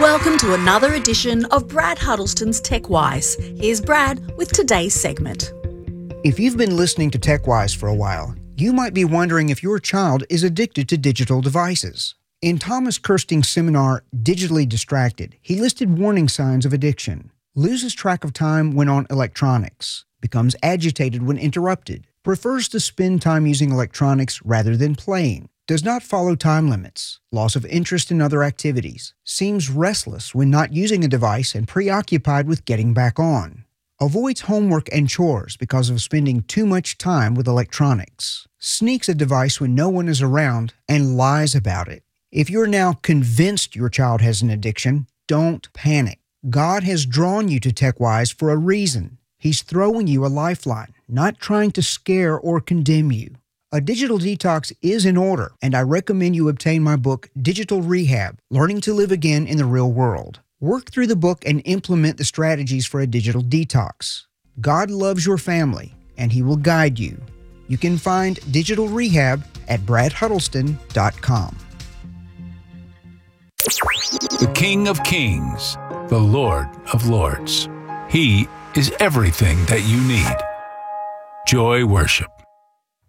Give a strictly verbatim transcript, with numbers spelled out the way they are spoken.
Welcome to another edition of Brad Huddleston's TechWise. Here's Brad with today's segment. If you've been listening to TechWise for a while, you might be wondering if your child is addicted to digital devices. In Thomas Kersting's seminar, Digitally Distracted, he listed warning signs of addiction. Loses track of time when on electronics, becomes agitated when interrupted, prefers to spend time using electronics rather than playing, does not follow time limits, loss of interest in other activities, seems restless when not using a device and preoccupied with getting back on, avoids homework and chores because of spending too much time with electronics, sneaks a device when no one is around, and lies about it. If you're now convinced your child has an addiction, don't panic. God has drawn you to TechWise for a reason. He's throwing you a lifeline, not trying to scare or condemn you. A digital detox is in order, and I recommend you obtain my book, Digital Rehab, Learning to Live Again in the Real World. Work through the book and implement the strategies for a digital detox. God loves your family, and He will guide you. You can find Digital Rehab at brad huddleston dot com. The King of Kings, the Lord of Lords. He is everything that you need. Joy Worship.